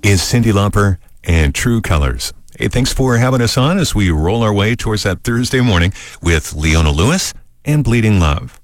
is Cyndi Lauper and True Colors. Hey, thanks for having us on as we roll our way towards that Thursday morning with Leona Lewis and Bleeding Love.